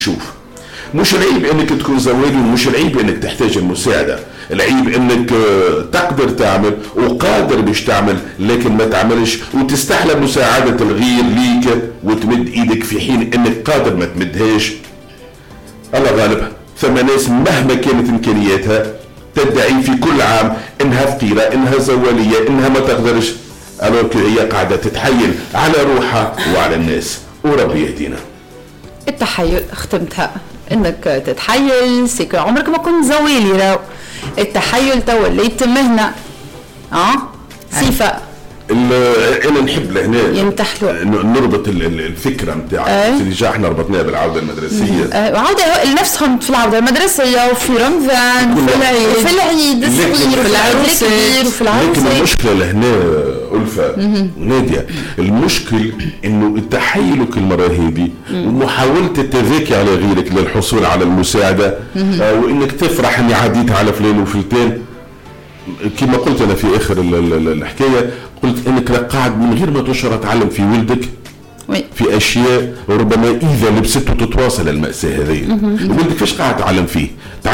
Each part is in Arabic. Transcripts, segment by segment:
شوف، مش العيب انك تكون زوالي، ومش العيب انك تحتاج المساعدة، العيب انك تقدر تعمل وقادر باش تعمل، لكن ما تعملش وتستحلى مساعدة الغير ليك وتمد ايدك في حين انك قادر ما تمدهاش. الله غالب، ثم ناس مهما كانت امكانياتها تدعي في كل عام انها فقيرة، انها زوالية، انها ما تقدرش، الوغ هي قاعدة تتحايل على روحها وعلى الناس، وربي يهدينا. التحايل ختمتها، انك تتحايل سيكو عمرك ما كنت زويلي. راو التحايل توليت مهنة صفة. انا نحب لهنا ينتحلوا نربط الفكره نتاع اللي احنا ربطناها بالعوده المدرسيه. عوده لنفسهم في العوده المدرسيه وفي رمضان وفي العيد الصغير وفي العيد الكبير وفي العيد. لكن المشكله لهنا ألفة نادية، المشكل انه تحايلك المره هذه ومحاوله التذاكي على غيرك للحصول على المساعده، وانك تفرح اني عديت على فلان وفلان. كما قلت انا في اخر الحكايه، قلت انك قاعد من غير ما تشعر تعلم في ولدك في اشياء ربما اذا لبسته تتواصل المأساة هذه. ولدك فيش قاعد تعلم فيه؟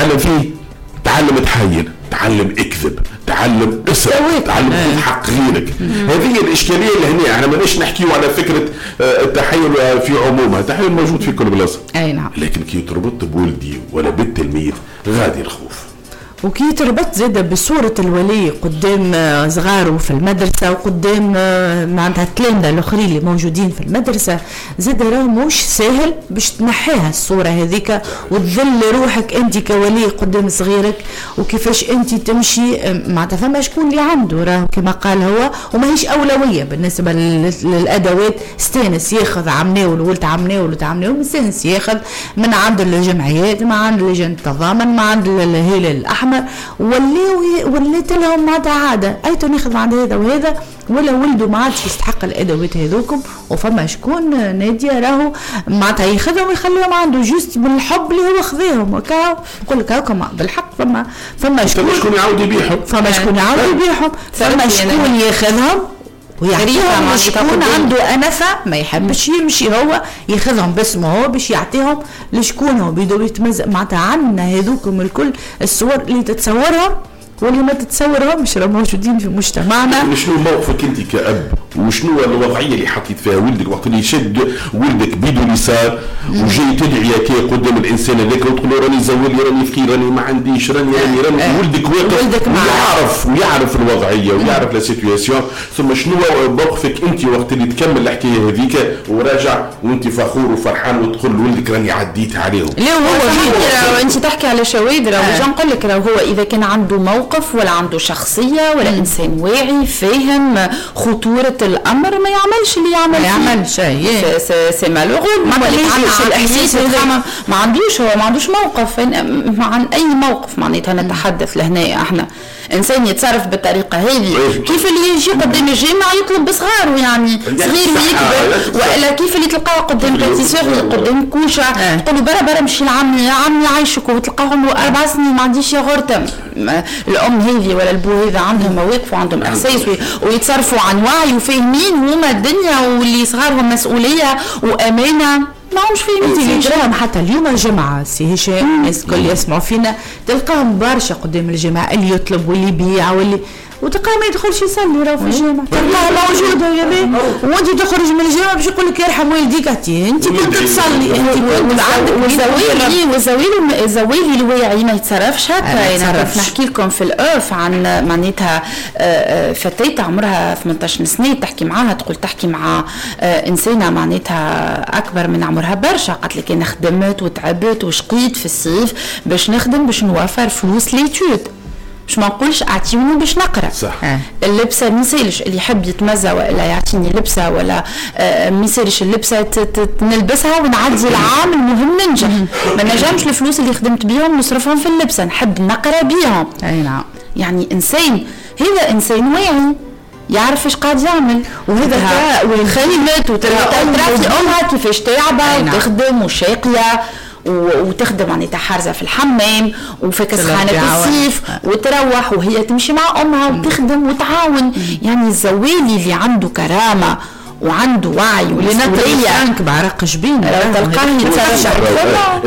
تعلم تحايل، تعلم اكذب، تعلم اسرق، تعلم خذ حق غيرك. هذه الاشكاليه اللي هنا احنا ماناش نحكيو على فكره التحايل في عمومها، التحايل موجود في كل بلاصه. اي نعم. لكن كي تربط بولدي ولا بالتلميذ غادي الخوف. وكي تربط زاد بصورة الولي قدام صغاره في المدرسة وقدام معناتها التلامذة الآخرين اللي موجودين في المدرسة، زاد راه مش سهل باش تنحيها الصورة هذيك وتذل روحك أنت كولي قدام صغيرك، وكيفاش أنت تمشي معناتها فما شكون اللي عنده راه كما قال هو، وما هيش أولوية بالنسبة للأدوات. استانس ياخذ عمناول ولد عمناول مستانس ياخذ من عند الجمعيات، ما عند لجنة التضامن، ما عند الهلال الأحمر، وليت لهم معناتها عاده ايتو ناخذ عند هذا وهذا، ولا ولده ما عادش يستحق الادوات هذوكم. وفما شكون ناديه راهو معناتها ياخذهم ويخليهم عنده جوست بالحب اللي هو خذاهم وكا. نقول لك هاكم بالحق فما شكون يعاود يبيعهم، فما شكون ياخذهم ويعطيهم، شكون عنده أنفة ما يحبش يمشي هو ياخذهم باسمه هو باش يعطيهم لشكون هو بيدو يتمزق. معناتها عندنا هذوكم الكل الصور اللي تتصورهم واللي ما تتصورهمش راه موجودين في مجتمعنا. شنو موقفك انت كأب، وشنو الوضعيه اللي حطيت فيها ولدك وقت اللي يشد ولدك بيدو يسار وجاي تدعي كي قدام الانسان هذاك وتقول له راني زوالي، راني فقير، راني ما عنديش، راني ولدك واقف ويعرف الوضعيه ويعرف لا سيتوياسيون. ثم شنو موقفك انت وقت اللي تكمل الحكايه هذيك وراجع وانت فخور وفرحان وتقول لولدك راني عديت عليهم؟ لا هو انت تحكي على شواذ. راه نقول لك راه هو اذا كان عنده موقف ولا عنده شخصيه ولا انسان واعي فاهم خطوره الامر ما يعملش اللي يعمل، ما يعملش سي مالوغو. ما عندوش الاحساس، ما عندوش موقف عن اي موقف. معناتها نتحدث لهنا احنا انسان يتصرف بالطريقه هذه، كيف اللي يجي قدام الجامع يطلب بصغاره، يعني صغير ويكبر، والا كيف اللي تلقاه قدام باتيسوري قدام كوشه تقول له برا مشي لعمي يا عمي عايشك، وتلقاهم 4 سنين ما عنديش يغرتم. الام هذه ولا البو هذا عندهم مواقف وعندهم احساس ويتصرفوا عن وعي وفاهمين هما الدنيا واللي صغارهم مسؤوليه وامانه ما همش فاهمين. تراهم حتى اليوم الجمعة سي هشام الناس الكل يسمعوا فينا تلقاهم برشا قدام الجمعة، اللي يطلب واللي يبيع واللي وتلقاه ما يدخلش يصلي راهو في الجامع، تلقاه موجود يا بيه، وانت تخرج من الجامع باش يقول لك يرحم والديك انت كنت تصلي انت وزويلي الواعي ما يتصرفش هكا. انا كنت نحكي لكم في الاوف عن معناتها فتاة عمرها 18 سنه تحكي معاها، تحكي مع انسانه معناتها اكبر من عمرها برشا، قالت لي انا خدمت وتعبت وشقيت في الصيف باش نخدم باش نوفر فلوس ليتود، مش ما نقولش اعطيوني باش نقرا. صح. اللبسه ما يسالش اللي يحب يتمزى ولا يعطيني لبسه ولا ما يسالش اللبسه نلبسها ونعدي العام المهم ننجح. ما نجمش الفلوس اللي خدمت بيهم نصرفهم في اللبسه، نحب نقرا بيهم. اي نعم. يعني انسان هذا انسان واعي يعرف ايش قاعد يعمل، وهذا خدمت وترى امها كيفاش تعبه وتخدم وشاقيه وتخدم معناتها حارزه في الحمام وفكس خانه الصيف وتروح وهي تمشي مع امها وتخدم وتعاون. يعني الزوالي اللي عنده كرامه وعنده وعي ومسؤوليه بعرق جبين تلقاه يتصرف